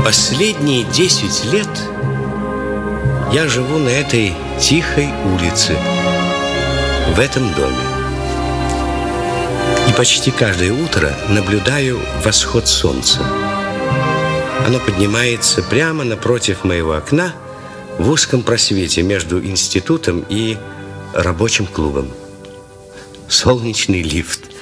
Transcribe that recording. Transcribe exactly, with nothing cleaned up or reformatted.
Последние десять лет я живу на этой тихой улице, в этом доме. И почти каждое утро наблюдаю восход солнца. Оно поднимается прямо напротив моего окна в узком просвете между институтом и рабочим клубом. Солнечный лифт.